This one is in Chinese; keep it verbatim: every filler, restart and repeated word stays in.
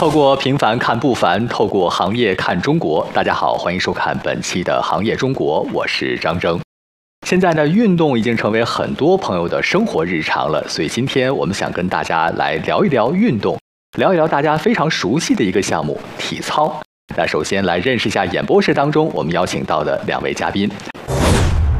透过平凡看不凡，透过行业看中国。大家好，欢迎收看本期的行业中国，我是张征。现在呢，运动已经成为很多朋友的生活日常了，所以今天我们想跟大家来聊一聊运动，聊一聊大家非常熟悉的一个项目——体操。那首先来认识一下演播室当中我们邀请到的两位嘉宾。